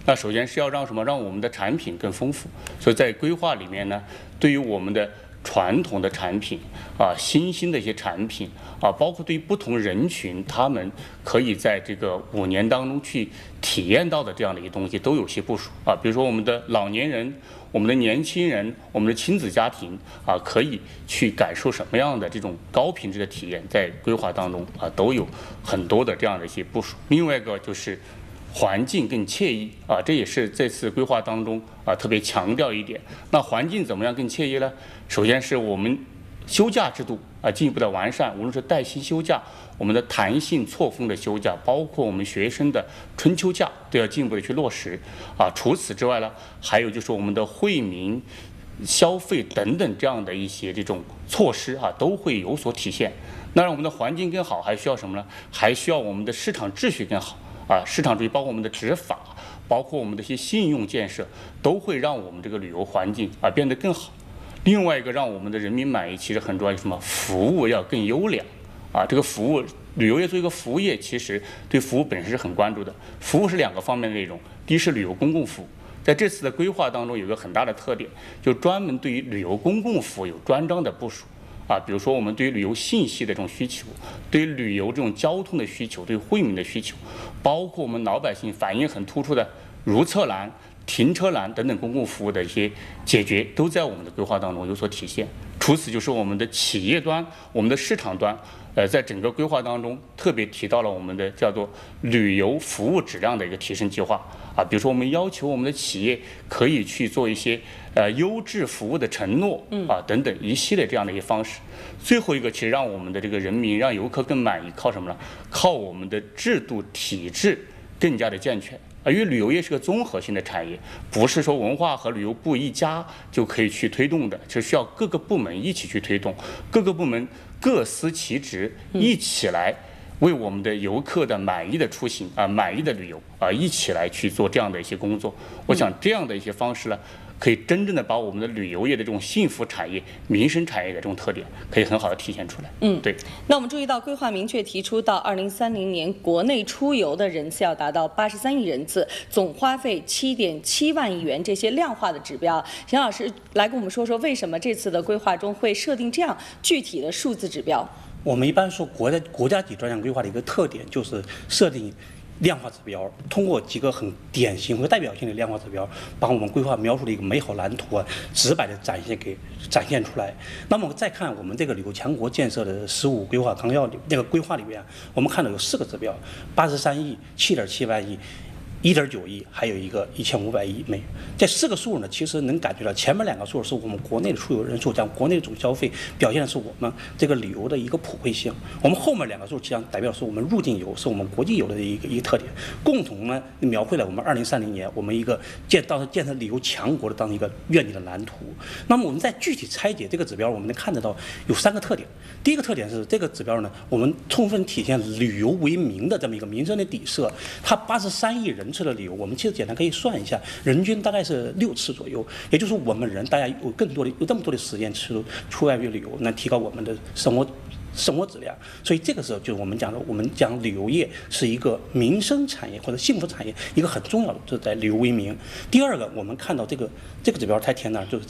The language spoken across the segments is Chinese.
那首先是要让什么？让我们的产品更丰富。所以在规划里面呢，对于我们的传统的产品新兴的一些产品包括对于不同人群，他们可以在这个5年当中去体验到的这样的一些东西，都有些部署比如说我们的老年人、我们的年轻人、我们的亲子家庭可以去感受什么样的这种高品质的体验，在规划当中都有很多的这样的一些部署。另外一个就是环境更惬意这也是这次规划当中特别强调一点。那环境怎么样更惬意呢？首先是我们休假制度进一步的完善，无论是带薪休假、我们的弹性错峰的休假，包括我们学生的春秋假，都要进一步的去落实除此之外呢，还有就是我们的惠民、消费等等这样的一些这种措施都会有所体现。那让我们的环境更好，还需要什么呢？还需要我们的市场秩序更好市场秩序包括我们的执法，包括我们的一些信用建设，都会让我们这个旅游环境变得更好。另外一个让我们的人民满意，其实很重要，什么？服务要更优良这个服务，旅游业作为一个服务业，其实对服务本身是很关注的。服务是2个方面的内容，第一是旅游公共服务，在这次的规划当中有一个很大的特点，就专门对于旅游公共服务有专章的部署比如说我们对于旅游信息的这种需求，对于旅游这种交通的需求，对于惠民的需求，包括我们老百姓反映很突出的如厕栏、停车栏等等公共服务的一些解决，都在我们的规划当中有所体现。除此就是我们的企业端、我们的市场端，在整个规划当中特别提到了我们的叫做旅游服务质量的一个提升计划比如说我们要求我们的企业可以去做一些优质服务的承诺等等一系列这样的一些方式。最后一个，其实让我们的这个人民、让游客更满意，靠什么呢？靠我们的制度体制更加的健全。因为旅游业是个综合性的产业，不是说文化和旅游部一家就可以去推动的，是需要各个部门一起去推动，各个部门各司其职，一起来为我们的游客的满意的出行满意的旅游一起来去做这样的一些工作。我想这样的一些方式呢，可以真正的把我们的旅游业的这种幸福产业、民生产业的这种特点，可以很好的体现出来。对。 那我们注意到规划明确提出，到2030年，国内出游的人次要达到83亿人次，总花费7.7万亿元，这些量化的指标，邢老师来跟我们说说，为什么这次的规划中会设定这样具体的数字指标？ 我们一般说国家级专项规划的一个特点就是设定量化指标，通过几个很典型和代表性的量化指标，把我们规划描述的一个美好蓝图直白的展现出来。那么再看我们这个旅游强国建设的15规划纲要里那个规划里面，我们看到有4个指标：83亿、7.7万亿。1.9亿，还有一个1500亿美元。这4个数呢，其实能感觉到前面2个数是我们国内的出游人数占国内的总消费，表现的是我们这个旅游的一个普惠性。我们后面2个数实际上代表是我们入境游，是我们国际游的一个特点，共同呢描绘了我们2030年我们一个当时建设旅游强国的当一个愿景的蓝图。那么我们再具体拆解这个指标，我们能看得到有3个特点。第一个特点是这个指标呢，我们充分体现旅游为民的这么一个民生的底色。它83亿人次的旅游，我们其实简单可以算一下，人均大概是6次左右，也就是我们人大家有这么多的时间出外旅游，能提高我们的生活质量。所以这个时候就是我们讲旅游业是一个民生产业或者幸福产业一个很重要的，就是在旅游为民。第二个，我们看到这个指标才填哪就是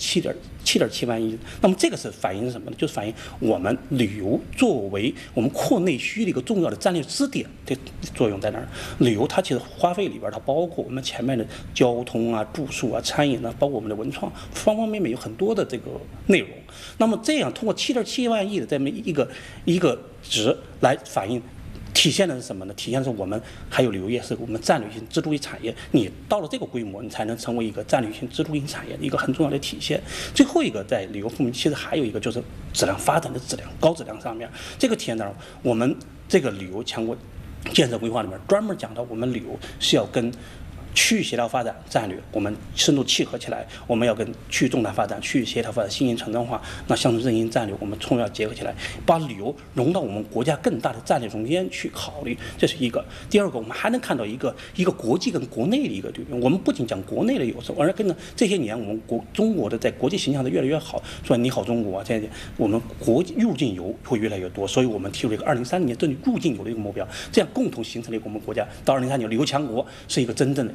7.7万亿。那么这个是反映什么呢？就是反映我们旅游作为我们扩内需的一个重要的战略支点的作用在哪儿？旅游它其实花费里边它包括我们前面的交通住宿餐饮包括我们的文创方方面面有很多的这个内容。那么这样通过7.7万亿的这么一个值来反映，体现的是什么呢？体现的是我们还有旅游业是我们战略性支柱型产业。你到了这个规模，你才能成为一个战略性支柱型产业的一个很重要的体现。最后一个在旅游方面，其实还有一个就是质量发展的质量，高质量上面，这个体现到我们这个旅游强国建设规划里面专门讲到，我们旅游是要跟区域协调发展战略，我们深度契合起来，我们要跟区域纵贯发展、区域协调发展、新型城镇化、乡村振兴战略，我们充分要结合起来，把旅游融到我们国家更大的战略中间去考虑，这是一个。第二个，我们还能看到一个国际跟国内的一个对比。我们不仅讲国内的游子，而跟着这些年我们中国的在国际形象的越来越好，说你好中国现在我们国际入境游会越来越多，所以我们提出了一个2030年针对入境游的一个目标，这样共同形成了我们国家到2030年旅游强国是一个真正的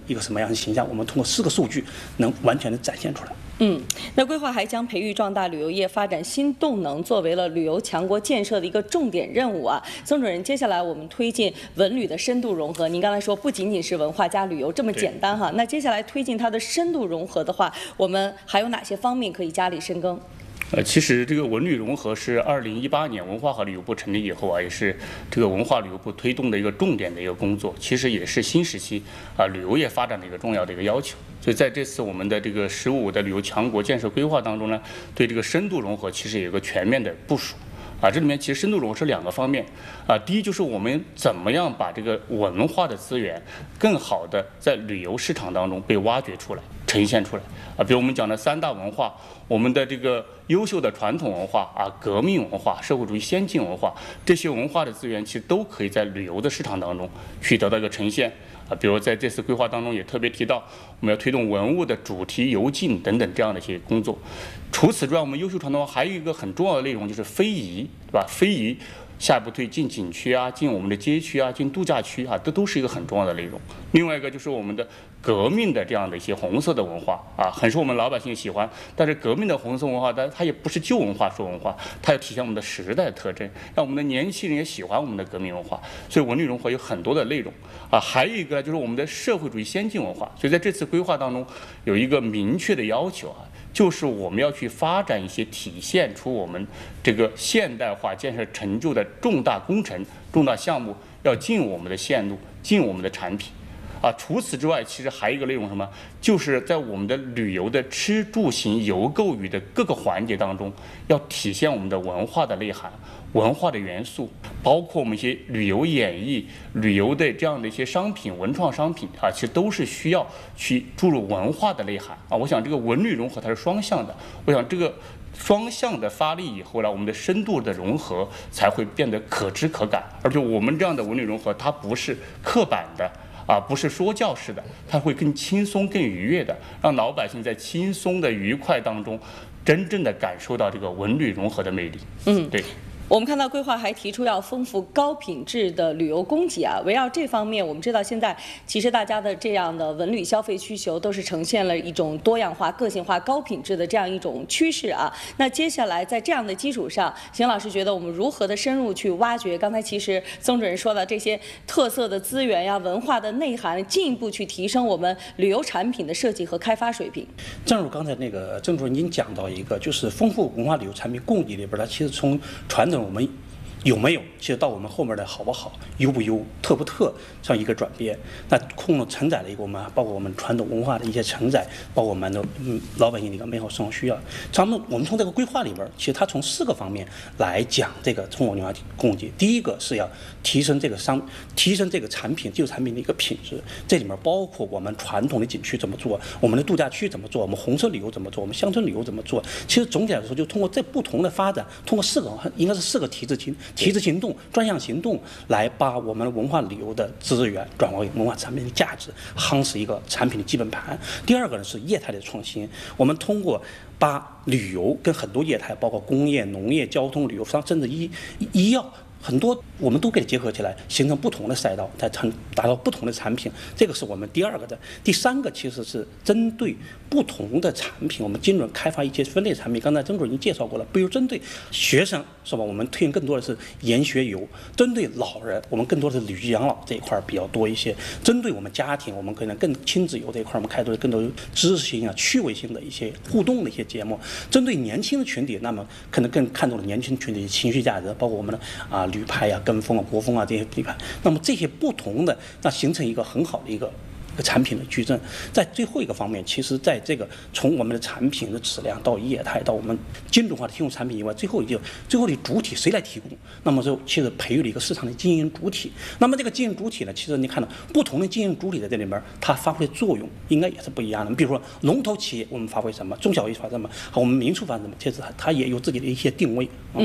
一个什么样的形象，我们通过4个数据能完全的展现出来。 那规划还将培育壮大旅游业发展新动能作为了旅游强国建设的一个重点任务啊。曾主任，接下来我们推进文旅的深度融合，您刚才说不仅仅是文化加旅游这么简单哈，那接下来推进它的深度融合的话，我们还有哪些方面可以加力深耕？ 其实这个文旅融合是2018年文化和旅游部成立以后啊，也是这个文化旅游部推动的一个重点的一个工作，其实也是新时期旅游业发展的一个重要的一个要求。所以在这次我们的这个15的旅游强国建设规划当中呢，对这个深度融合其实有一个全面的部署。这里面其实深度融合是2个方面第一就是我们怎么样把这个文化的资源更好的在旅游市场当中被挖掘出来、呈现出来比如我们讲的3大文化，我们的这个优秀的传统文化革命文化、社会主义先进文化，这些文化的资源其实都可以在旅游的市场当中去得到一个呈现比如在这次规划当中也特别提到，我们要推动文物的主题游进等等这样的一些工作。除此之外，我们优秀传统文化还有一个很重要的内容就是非遗，对吧？非遗下一步推进景区进我们的街区进度假区这都是一个很重要的内容。另外一个就是我们的革命的这样的一些红色的文化很受我们老百姓喜欢，但是革命的红色文化它也不是旧文化说文化，它要体现我们的时代的特征，让我们的年轻人也喜欢我们的革命文化。所以文旅融合有很多的内容还有一个就是我们的社会主义先进文化。所以在这次规划当中有一个明确的要求就是我们要去发展一些体现出我们这个现代化建设成就的重大工程、重大项目，要进我们的线路、进我们的产品除此之外，其实还有一个内容什么？就是在我们的旅游的吃住行游购娱的各个环节当中，要体现我们的文化的内涵、文化的元素，包括我们一些旅游演绎、旅游的这样的一些商品、文创商品其实都是需要去注入文化的内涵我想这个文旅融合它是双向的，我想这个双向的发力以后呢，我们的深度的融合才会变得可知可感。而且我们这样的文旅融合，它不是刻板的。不是说教式的，它会更轻松、更愉悦的，让老百姓在轻松的愉快当中，真正的感受到这个文旅融合的魅力。对。 我们看到规划还提出要丰富高品质的旅游供给围绕这方面，我们知道现在其实大家的这样的文旅消费需求都是呈现了一种多样化、个性化、高品质的这样一种趋势那接下来在这样的基础上，邢老师觉得我们如何的深入去挖掘？刚才其实曾主任说的这些特色的资源文化的内涵，进一步去提升我们旅游产品的设计和开发水平。 正如刚才那个曾主任您讲到一个，就是丰富文化旅游产品供给里边，它其实从传统我们有没有，其实到我们后面的好不好、优不优、特不特这样一个转变，那承载了一个我们包括我们传统文化的一些承载，包括我们的老百姓的一个美好生活需要。我们从这个规划里边，其实它从4个方面来讲这个中国文化供给。第一个是要提升这个产品技术产品的一个品质，这里面包括我们传统的景区怎么做，我们的度假区怎么做，我们红色旅游怎么做，我们乡村旅游怎么做。其实总体来说，就通过这不同的发展，通过应该是4个提质行动、专项行动，来把我们的文化旅游的资源转化为文化产品的价值，夯实一个产品的基本盘。第二个呢是业态的创新，我们通过把旅游跟很多业态，包括工业、农业、交通、旅游商，甚至医药。很多我们都给它结合起来，形成不同的赛道，再达到不同的产品。这个是我们第2个的。第3个其实是针对不同的产品，我们精准开发一些分类产品。刚才曾主任已经介绍过了，比如针对学生是吧，我们推荐更多的是研学游；针对老人，我们更多的是旅居养老这一块比较多一些；针对我们家庭，我们可能更亲子游这一块，我们开拓更多知识性趣味性的一些互动的一些节目；针对年轻的群体，那么可能更看重了年轻群体的情绪价值，包括我们的旅拍跟风国风这些旅拍。那么这些不同的，那形成一个很好的一个产品的矩阵。在最后一个方面，其实在这个从我们的产品的质量到业态到我们精准化的提供产品以外，最后的主体谁来提供？那么就其实培育了一个市场的经营主体。那么这个经营主体呢，其实你看到不同的经营主体在这里面，它发挥的作用应该也是不一样的。比如说龙头企业我们发挥什么，中小微发什么，我们民宿发什么，其实它也有自己的一些定位。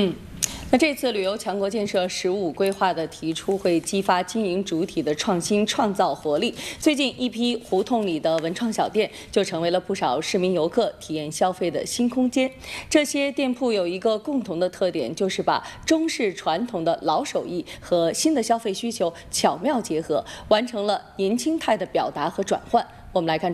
那这次旅游强国建设15规划的提出，会激发经营主体的创新创造活力。最近，一批胡同里的文创小店就成为了不少市民游客体验消费的新空间。这些店铺有一个共同的特点，就是把中式传统的老手艺和新的消费需求巧妙结合，完成了年轻态的表达和转换。我们来看。